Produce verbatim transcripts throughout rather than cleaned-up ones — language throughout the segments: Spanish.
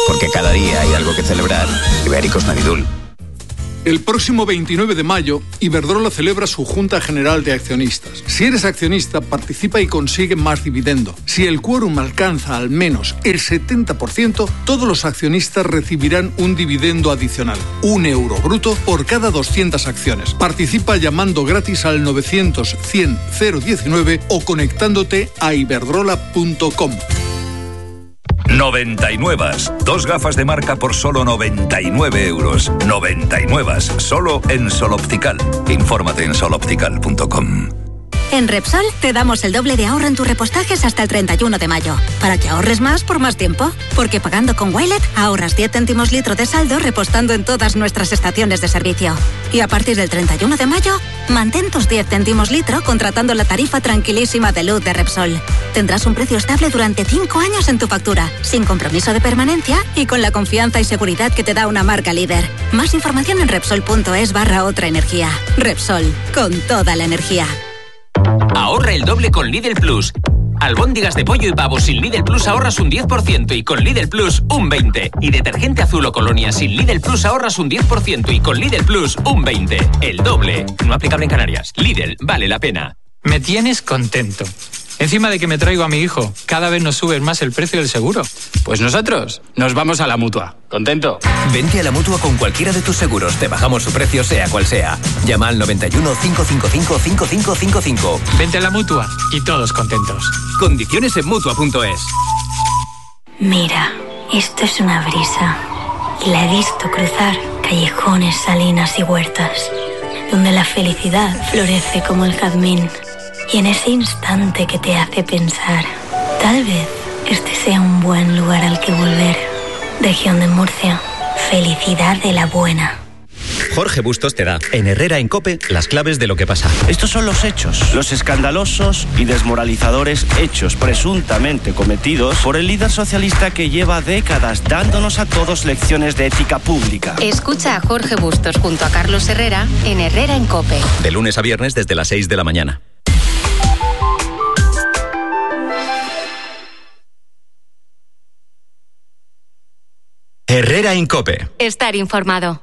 Porque cada día hay algo que celebrar. Ibéricos Navidul. El próximo veintinueve de mayo, Iberdrola celebra su Junta General de Accionistas. Si eres accionista, participa y consigue más dividendo. Si el quórum alcanza al menos el setenta por ciento, todos los accionistas recibirán un dividendo adicional, un euro bruto por cada doscientas acciones. Participa llamando gratis al novecientos cien cero diecinueve o conectándote a iberdrola punto com. noventa y nueve. Dos gafas de marca por solo noventa y nueve euros. noventa y nueve. Solo en Sol Optical. Infórmate en sol optical punto com. En Repsol te damos el doble de ahorro en tus repostajes hasta el treinta y uno de mayo, para que ahorres más por más tiempo. Porque pagando con Wilet ahorras diez céntimos litro de saldo repostando en todas nuestras estaciones de servicio. Y a partir del treinta y uno de mayo, mantén tus diez céntimos litro contratando la tarifa tranquilísima de luz de Repsol. Tendrás un precio estable durante cinco años en tu factura, sin compromiso de permanencia y con la confianza y seguridad que te da una marca líder. Más información en Repsol punto es barra otra energía. Repsol, con toda la energía. Ahorra el doble con Lidl Plus. Albóndigas de pollo y pavo sin Lidl Plus ahorras un diez por ciento y con Lidl Plus un veinte por ciento. Y detergente azul o colonia sin Lidl Plus ahorras un diez por ciento y con Lidl Plus un veinte por ciento. El doble. No aplicable en Canarias. Lidl, vale la pena. Me tienes contento. Encima de que me traigo a mi hijo, cada vez nos subes más el precio del seguro. Pues nosotros nos vamos a la Mutua. ¿Contento? Vente a la Mutua con cualquiera de tus seguros. Te bajamos su precio sea cual sea. Llama al noventa y uno, cinco cinco cinco, cinco cinco cinco cinco. Vente a la Mutua y todos contentos. Condiciones en Mutua punto es. Mira, esto es una brisa. Y la he visto cruzar callejones, salinas y huertas, donde la felicidad florece como el jazmín. Y en ese instante que te hace pensar, tal vez este sea un buen lugar al que volver. Región de Murcia, felicidad de la buena. Jorge Bustos te da, en Herrera en COPE, las claves de lo que pasa. Estos son los hechos, los escandalosos y desmoralizadores hechos presuntamente cometidos por el líder socialista que lleva décadas dándonos a todos lecciones de ética pública. Escucha a Jorge Bustos junto a Carlos Herrera en Herrera en COPE. De lunes a viernes desde las seis de la mañana. Herrera en COPE. Estar informado.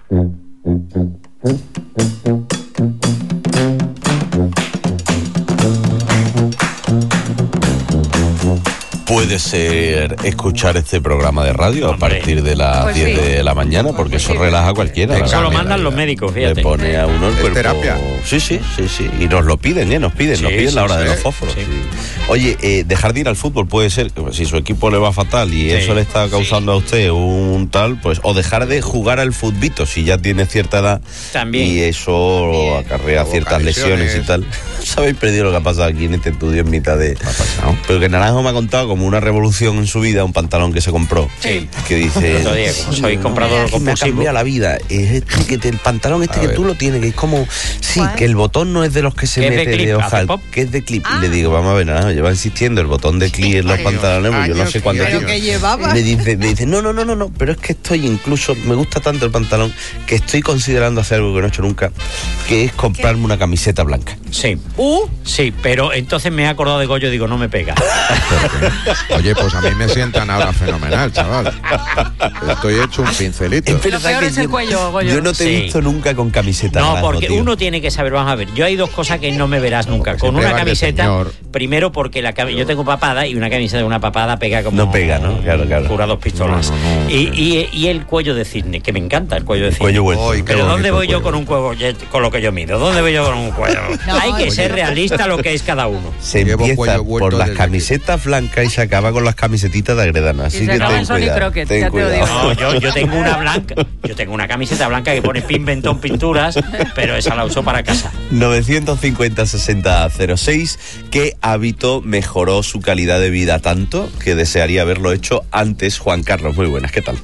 Puede ser escuchar este programa de radio Hombre. a partir de las pues diez sí. de la mañana, porque pues eso sí. relaja a cualquiera. Eso lo mandan los médicos, fíjate. Le pone a uno el cuerpo. Terapia. Sí, sí, sí, sí. Y nos lo piden, ¿eh? Nos piden, sí, nos piden sí, la hora sí. de los fósforos. Sí. Oye, eh, dejar de ir al fútbol puede ser, si su equipo le va fatal y sí. eso le está causando sí. a usted un tal, pues, o dejar de jugar al futbito si ya tiene cierta edad. También. Y eso También. acarrea ciertas lesiones y tal. ¿Sabéis perdido lo que ha pasado aquí en este estudio en mitad de...? Pero que Naranjo me ha contado como una revolución en su vida, un pantalón que se compró. Sí. Que dice... Otro día, como soy comprador compulsivo. Me ha cambiado la vida. Es este que te, el pantalón este a que ver. tú lo tienes, que es como... Sí, ¿Cuál? que el botón no es de los que se mete de, de ojal, que es de clip. Ah. Y le digo, vamos a ver, Naranjo, lleva insistiendo el botón de clip en los pantalones, pues yo no sé cuánto tiempo. que llevaba. Me dice, me dice, no, no, no, no, no, pero es que estoy incluso, me gusta tanto el pantalón que estoy considerando hacer algo que no he hecho nunca, que es comprarme ¿Qué? una camiseta blanca. Sí. ¿Uh? Sí, pero entonces me he acordado de Goyo, digo, no me pega. Oye, pues a mí me sientan ahora fenomenal, chaval. Estoy hecho un pincelito. Lo peor es el cuello, Goyo. Yo no te he sí. visto nunca con camiseta No, blanco, porque tío. uno tiene que saber, vamos a ver, yo hay dos cosas que no me verás nunca. Con una camiseta, primero porque la yo tengo papada y una camiseta de una papada pega como... No pega, ¿no? Claro, claro. Cura dos pistolas. No, no, no, y, y, y el cuello de cisne, que me encanta el cuello de cisne. Cuello vuelto. Ay, pero ¿dónde voy yo con un cuello, con lo que yo mido? ¿Dónde voy yo con un cuello? No, hay que oye, ser realista lo que es cada uno. Se empieza por las camisetas blancas y se acaba con las camisetitas de Agredana. Así y que ten cuidado. Croquet, ten cuidado. No, yo, yo tengo una blanca, yo tengo una camiseta blanca que pone Pinventón Pinturas, pero esa la uso para casa. novecientos cincuenta sesenta cero seis. ¿Qué hábito mejoró su calidad de vida tanto que desearía haberlo hecho antes? Juan Carlos, muy buenas, ¿qué tal?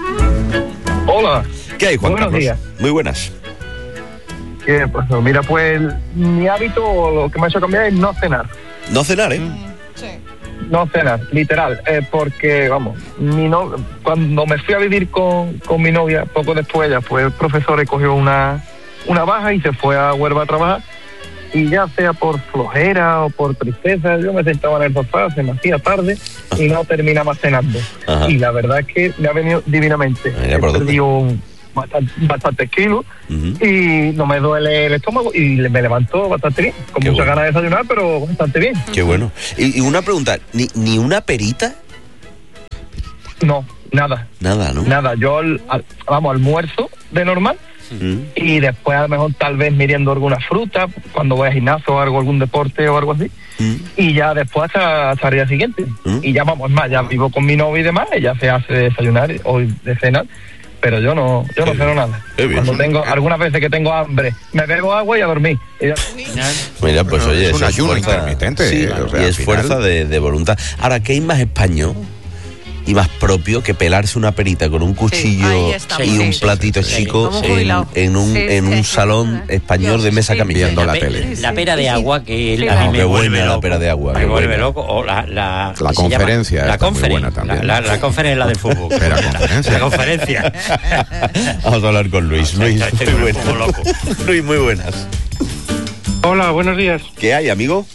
Hola. ¿Qué hay, Juan Buenos Carlos? días. Muy buenas. ¿Qué pasó? Mira, pues mi hábito, lo que me ha hecho cambiar es no cenar. No cenar, ¿eh? Sí. No cenar, literal, eh, porque, vamos, mi no, cuando me fui a vivir con, con mi novia, poco después ella fue profesora y cogió una, una baja y se fue a Huelva a trabajar. y ya sea por flojera o por tristeza, yo me sentaba en el sofá, se me hacía tarde y no terminaba cenando. Ajá. Y la verdad es que me ha venido divinamente. Mira, He ¿por dónde? perdido un- bastante, bastantes kilos Ujú. y no me duele el estómago y me levanto bastante bien, con Qué muchas bueno. ganas de desayunar, pero bastante bien. Qué bueno. Y, y una pregunta, ¿ni, ni una perita? No, nada. Nada, ¿no? Nada, yo al- al- vamos, almuerzo de normal Mm. y después a lo mejor tal vez miriendo alguna fruta cuando voy a gimnasio o algo, algún deporte o algo así, Mm. y ya después hasta, hasta el día siguiente. Mm. Y ya vamos, es más, ya vivo con mi novia y demás, ella se hace desayunar o de cenar, pero yo no yo no ceno nada. Qué bien. Cuando tengo, algunas veces que tengo hambre, me bebo agua y a dormir. Y ya- Mira, pues Bueno, oye, es un eso ayuno fuerza- intermitente, sí, eh, o sea, y al es final- fuerza de, de voluntad. Ahora, ¿qué hay más español y más propio que pelarse una perita con un cuchillo ahí estamos. y un Sí, platito sí, sí. chico Como un en, jubilado. en un, Sí, en sí, un sí. salón español de mesa camilla? Viendo la pe- tele. La pera de agua que él Sí, a la- mí me Qué vuelve buena la loco. pera de agua, Me qué vuelve buena. loco. O la, la, La ¿qué se llama? conferencia La está muy conferen- buena también. La, la, la conferencia es la del fútbol. Espera, conferencia. La conferencia. Vamos a hablar con Luis. Luis, Estoy muy un poco buenas. loco. Luis, muy buenas. Hola, buenos días. ¿Qué hay, amigo?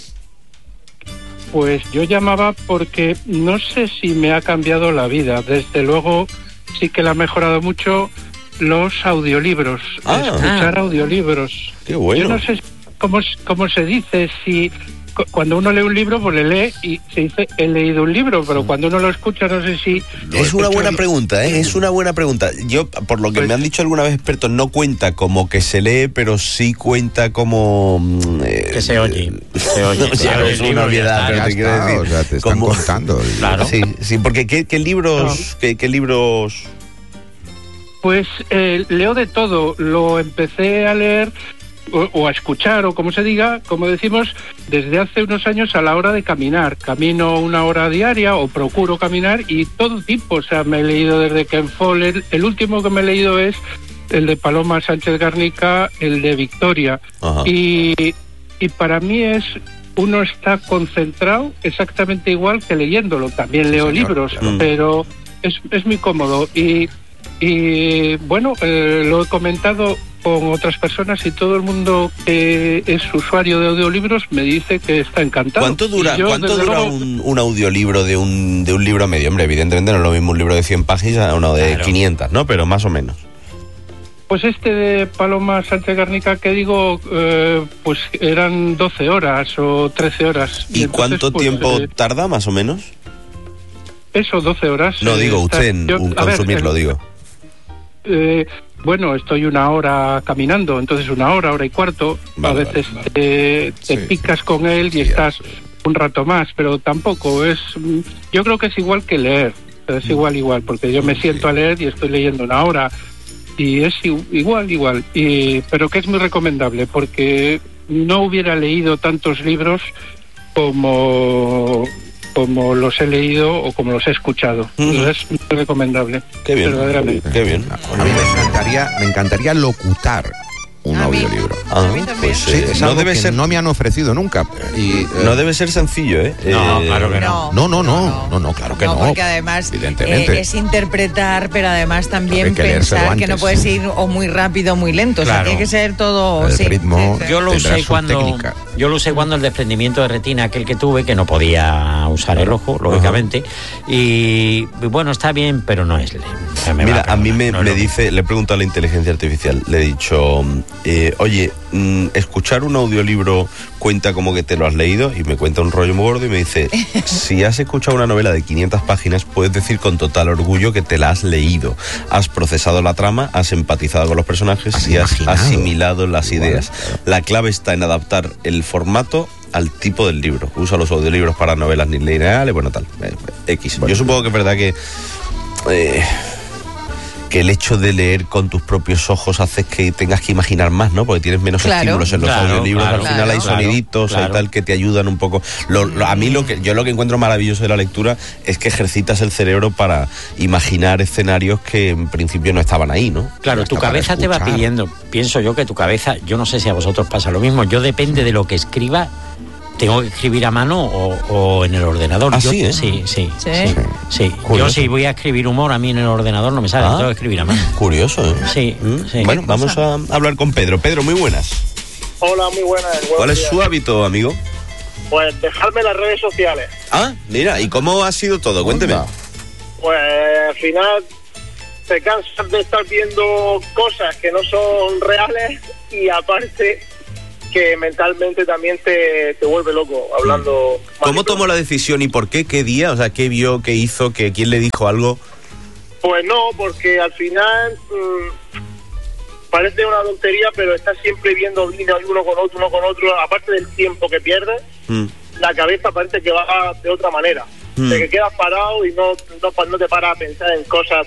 Pues yo llamaba porque no sé si me ha cambiado la vida. Desde luego sí que la ha mejorado mucho los audiolibros. Ah. escuchar audiolibros. Qué bueno. Yo no sé cómo, cómo se dice, si cu- cuando uno lee un libro, pues le lee y se dice he leído un libro, pero cuando uno lo escucha no sé si... Es una buena pregunta, ¿eh? Es una buena pregunta. Yo, por lo que Pues- me han dicho alguna vez expertos, no cuenta como que se lee, pero sí cuenta como... mm, eh, Que se oye. Se oye. No, Se claro, oye es el libro, una obviedad, ya pero Ya te quiero está, decir... o sea, te están como- contando. el- Claro. Sí, sí, porque ¿qué, qué libros... Qué, qué libros... Pues eh, leo de todo. Lo empecé a leer o, o a escuchar, o como se diga, como decimos, desde hace unos años a la hora de caminar. Camino una hora diaria o procuro caminar y todo tipo. O sea, me he leído desde Ken Follett. El último que me he leído es el de Paloma Sánchez Garnica, el de Victoria. Ajá. Y, y para mí es... Uno está concentrado exactamente igual que leyéndolo. También leo señor, libros, claro. pero es, es muy cómodo. Y, y bueno, eh, lo he comentado con otras personas y todo el mundo que es usuario de audiolibros me dice que está encantado. ¿Cuánto dura, Y yo, ¿cuánto desde dura luego, un, un audiolibro de un, de un libro medio? Hombre, evidentemente no es lo mismo un libro de cien páginas a uno de Claro. quinientas, ¿no? Pero más o menos. Pues este de Paloma Sánchez Garnica que digo, eh, pues eran doce horas o trece horas. ¿Y entonces, cuánto pues, tiempo eh, tarda, más o menos? eso, doce horas. No, eh, digo, está- usted en yo- un a ver, consumirlo, eh, digo. Eh, bueno, estoy una hora caminando, entonces una hora, hora y cuarto. Vale, a veces vale, te, te Sí, picas con él y Sí, estás sí. un rato más, pero tampoco es... mm, Yo creo que es igual que leer, es igual, igual, porque yo me siento a leer y estoy leyendo una hora y es i- igual, igual, y, pero que es muy recomendable porque no hubiera leído tantos libros como como los he leído o como los he escuchado. Entonces, es muy recomendable. Qué bien, verdaderamente. qué bien. A mí me encantaría, me encantaría locutar un A mí. audiolibro. Ah, mí también. pues Sí, eh, es no algo debe que ser no me han ofrecido nunca. Y, eh, no debe ser sencillo, ¿eh? No, Eh, claro que no. no, no, no, no, no, claro que no. No, porque además evidentemente. eh, es interpretar, pero además también Hay que leérselo pensar que no antes. puedes ir o muy rápido o muy lento. O sea, Claro. tiene que ser todo... El sí, ritmo. sí, sí. Yo lo Tendrá usé su cuando técnica. yo lo usé cuando el desprendimiento de retina aquel que tuve, que no podía usar el ojo, lógicamente. Y, y bueno, está bien, pero no es. o sea, me Mira, va a mí me, no es me lo dice, le he preguntado a la inteligencia artificial, le he dicho, eh, oye, mm, escuchar un audiolibro cuenta como que te lo has leído, y me cuenta un rollo muy gordo y me dice, si has escuchado una novela de quinientas páginas, puedes decir con total orgullo que te la has leído. Has procesado la trama, has empatizado con los personajes Has y has imaginado. asimilado las Igual, ideas. claro. La clave está en adaptar el formato al tipo del libro. Usa los audiolibros para novelas ni lineales, bueno, tal, eh, X. Bueno. Yo supongo que es verdad que... eh, que el hecho de leer con tus propios ojos hace que tengas que imaginar más, ¿no? Porque tienes menos Claro. estímulos en los Claro, audiolibros. claro, Al final claro. hay soniditos, Claro, hay tal que te ayudan un poco. Lo- lo- a mí lo que yo lo que encuentro maravilloso de la lectura es que ejercitas el cerebro para imaginar escenarios que en principio no estaban ahí, ¿no? Claro, tu Hasta para cabeza te va escuchar. pidiendo. Pienso yo que tu cabeza, yo no sé si a vosotros pasa lo mismo. Yo depende de lo que escriba, tengo que escribir a mano o, o en el ordenador. Ah, Yo- sí, ¿eh? sí, sí, ¿Sí? sí, sí. Yo Curioso. si voy a escribir humor, a mí en el ordenador no me sale, Ah. tengo que escribir a mano. Curioso, ¿eh? Sí, ¿Mm? sí. Bueno, vamos a hablar con Pedro. Pedro, muy buenas. Hola, muy buenas. ¿Cuál es días. su hábito, amigo? Pues dejarme las redes sociales. Ah, mira, ¿y cómo ha sido todo? Cuénteme. Pues al final te cansas de estar viendo cosas que no son reales y aparte que mentalmente también te, te vuelve loco hablando. ¿Cómo tomó la decisión y por qué? ¿Qué día? O sea, ¿qué vio? ¿Qué hizo? ¿Qué, ¿Quién le dijo algo? Pues no, porque al final mmm, parece una tontería, pero estás siempre viendo vídeos uno con otro, uno con otro, aparte del tiempo que pierdes, mm. la cabeza parece que va de otra manera. Mm. De que quedas parado y no, no, no te paras a pensar en cosas